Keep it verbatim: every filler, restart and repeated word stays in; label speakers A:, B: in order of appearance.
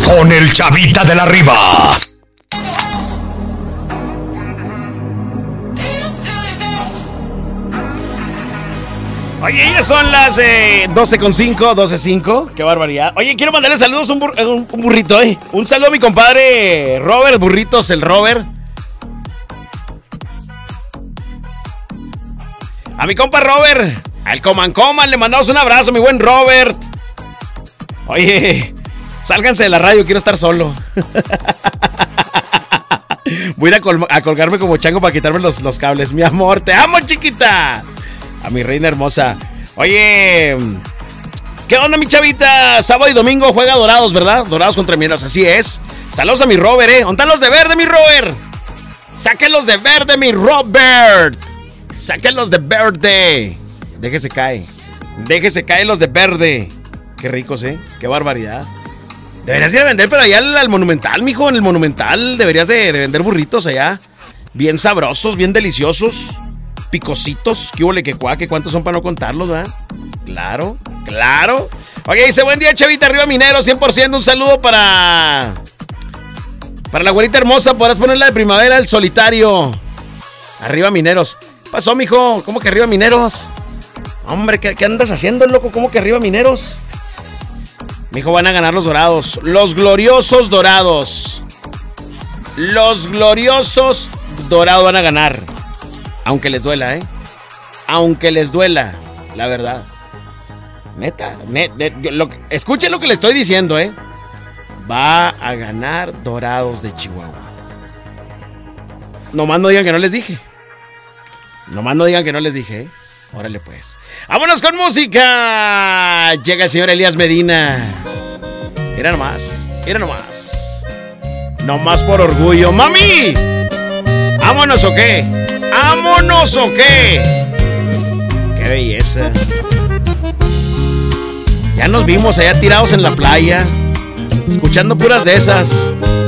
A: con el Chavita de la Riva.
B: Oye, ya son las eh, doce con cinco, doce cinco. Qué barbaridad. Oye, quiero mandarle saludos a un, bur- un, un burrito, ¿eh? Un saludo a mi compadre Robert Burritos, el Robert. A mi compa Robert, al Coman Coman, le mandamos un abrazo, mi buen Robert. Oye, sálganse de la radio, quiero estar solo. Voy a ir a, col- a colgarme como chango para quitarme los, los cables. Mi amor, te amo, chiquita. A mi reina hermosa. Oye, ¿qué onda, mi chavita? Sábado y domingo juega Dorados, ¿verdad? Dorados contra Mineros, así es. Saludos a mi Robert, ¿eh? ¿Dónde están los de verde, mi Robert? Sáquenlos de verde, mi Robert. Sáquenlos de verde. Déjese caer. Déjese caer los de verde. Qué ricos, ¿eh? Qué barbaridad. Deberías ir a vender, pero allá al, al Monumental, mijo. En el Monumental deberías de, de vender burritos allá. Bien sabrosos, bien deliciosos. Picositos, qué huele, que cuaque, cuántos son para no contarlos, ¿verdad? Claro, claro. Oye, dice, buen día, Chavita, arriba Minero, cien por ciento, un saludo para... Para la güerita hermosa, podrás ponerla de primavera, el solitario. Arriba Mineros. ¿Qué pasó, mijo? ¿Cómo que arriba Mineros? Hombre, ¿qué, qué andas haciendo, loco? ¿Cómo que arriba Mineros? Mijo, van a ganar los Dorados. Los gloriosos Dorados. Los gloriosos Dorados van a ganar. Aunque les duela, ¿eh? Aunque les duela, la verdad. Neta, net, net, lo, escuchen lo que le estoy diciendo, ¿eh? Va a ganar Dorados de Chihuahua. Nomás no digan que no les dije. Nomás no digan que no les dije, ¿eh? Órale, pues. ¡Vámonos con música! Llega el señor Elías Medina. Mira nomás, mira nomás. Nomás por orgullo. ¡Mami! ¿Vámonos o qué? ¡Vámonos o qué! ¡Qué belleza! Ya nos vimos allá tirados en la playa, escuchando puras de esas.